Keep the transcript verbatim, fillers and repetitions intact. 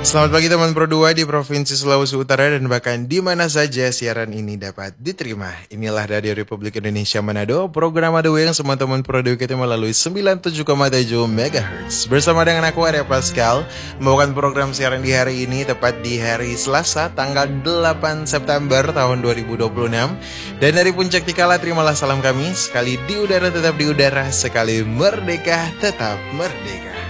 Selamat pagi teman Pro dua di Provinsi Sulawesi Utara dan bahkan di mana saja siaran ini dapat diterima. Inilah Radio Republik Indonesia Manado, program Ado yang semua teman Pro dua kita melalui sembilan puluh tujuh koma tujuh megahertz. Bersama dengan aku Arya Pascal, membawakan program siaran di hari ini tepat di hari Selasa tanggal delapan September tahun dua ribu dua puluh enam. Dan dari Puncak Tikala terimalah salam kami, sekali di udara tetap di udara, sekali merdeka tetap merdeka.